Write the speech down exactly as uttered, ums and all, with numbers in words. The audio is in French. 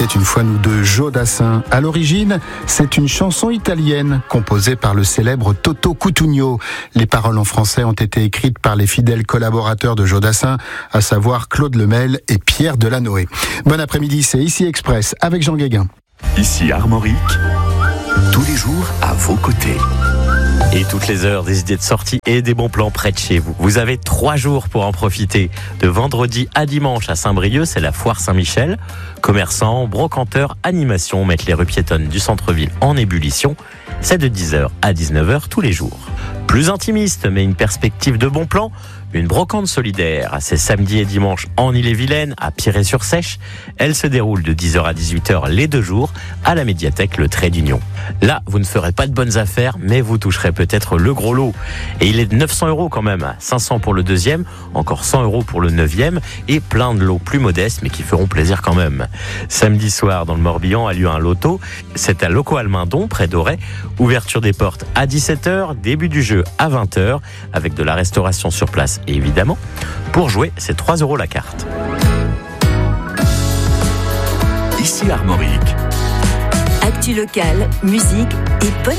C'est une fois nous de Joe Dassin. À l'origine, c'est une chanson italienne composée par le célèbre Toto Cutugno. Les paroles en français ont été écrites par les fidèles collaborateurs de Joe Dassin, à savoir Claude Lemel et Pierre Delanoë. Bon après-midi, c'est Ici Express avec Jean Guéguin. Ici Armorique, tous les jours à vos côtés. Et toutes les heures, des idées de sortie et des bons plans près de chez vous. Vous avez trois jours pour en profiter. De vendredi à dimanche à Saint-Brieuc, c'est la foire Saint-Michel. Commerçants, brocanteurs, animations mettent les rues piétonnes du centre-ville en ébullition. C'est de dix heures à dix-neuf heures tous les jours. Plus intimiste, mais une perspective de bon plan, une brocante solidaire. C'est samedi et dimanche en Ille-et-Vilaine, à Piré-sur-Sèche. Elle se déroule de dix heures à dix-huit heures les deux jours à la médiathèque Le Trait d'Union. Là, vous ne ferez pas de bonnes affaires, mais vous toucherez peut-être le gros lot. Et il est de neuf cents euros quand même. cinq cents pour le deuxième, encore cent euros pour le neuvième, et plein de lots plus modestes, mais qui feront plaisir quand même. Samedi soir, dans le Morbihan, a lieu un loto. C'est à Loco-Almendon, près d'Auray. Ouverture des portes à dix-sept heures, début du jeu à vingt heures, avec de la restauration sur place, évidemment. Pour jouer, c'est trois euros la carte. Ici Armorique. Actu locale, musique et bonne